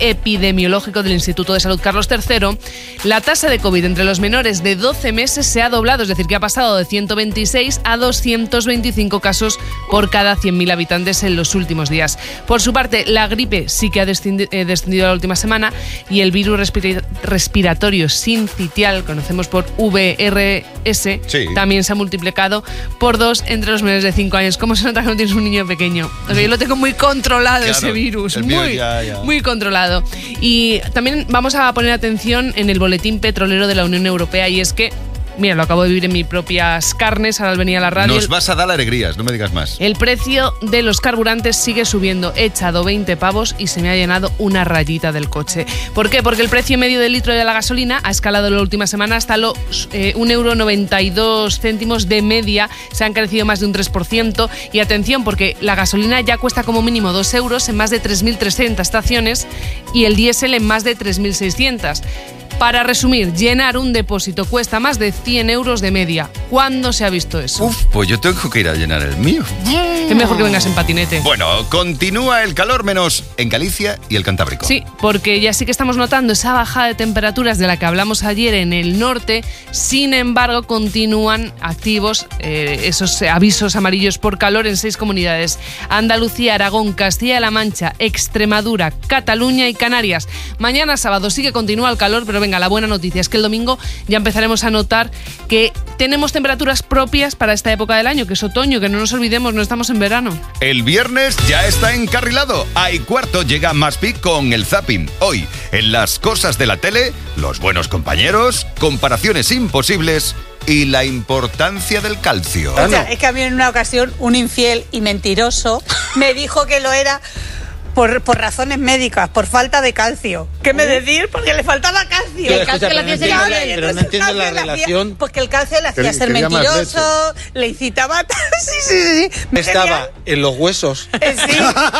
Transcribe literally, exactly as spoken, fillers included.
Epidemiológico del Instituto de Salud Carlos tercero, la tasa de COVID entre los menores de doce meses se ha doblado, es decir, que ha pasado de ciento veintiséis a doscientos veinticinco casos por cada cien mil habitantes en los últimos días. Por su parte, la gripe sí que ha descendido, eh, descendido la última semana y el virus respira- respiratorio sincitial, conocemos por V R S, sí, también se ha multiplicado por dos entre los menores de cinco años. ¿Cómo se nota que no tienes un niño pequeño? O sea, yo lo tengo muy controlado, claro, ese virus, muy, ya, ya. muy controlado. Y también vamos a poner atención en el boletín petrolero de la Unión Europea, y es que, mira, lo acabo de vivir en mis propias carnes, ahora al venir a la radio. Nos vas a dar alegrías, no me digas más. El precio de los carburantes sigue subiendo. He echado veinte pavos y se me ha llenado una rayita del coche. ¿Por qué? Porque el precio medio del litro de la gasolina ha escalado en la última semana hasta los eh, un euro noventa y dos céntimos de media. Se han crecido más de un tres por ciento. Y atención, porque la gasolina ya cuesta como mínimo dos euros en más de tres mil trescientas estaciones y el diésel en más de tres mil seiscientos. Para resumir, llenar un depósito cuesta más de cien euros de media. ¿Cuándo se ha visto eso? Uf, pues yo tengo que ir a llenar el mío. Es mejor que vengas en patinete. Bueno, continúa el calor, menos en Galicia y el Cantábrico. Sí, porque ya sí que estamos notando esa bajada de temperaturas de la que hablamos ayer en el norte. Sin embargo, continúan activos eh, esos avisos amarillos por calor en seis comunidades: Andalucía, Aragón, Castilla-La Mancha, Extremadura, Cataluña y Canarias. Mañana sábado sí que continúa el calor, pero venga, la buena noticia es que el domingo ya empezaremos a notar que tenemos temperaturas propias para esta época del año, que es otoño, que no nos olvidemos, no estamos en verano. El viernes ya está encarrilado. A y cuarto llega Maspi con el zapping. Hoy, en las cosas de la tele, los buenos compañeros, comparaciones imposibles y la importancia del calcio. O sea, es que a mí en una ocasión un infiel y mentiroso me dijo que lo era Por, por razones médicas, por falta de calcio. ¿Qué me decir? Porque le faltaba calcio. El calcio le hacía ser infiel. Pero no entiendo la relación. Porque el calcio le hacía ser mentiroso, le incitaba. Sí, sí, sí. Estaba en los huesos. Sí.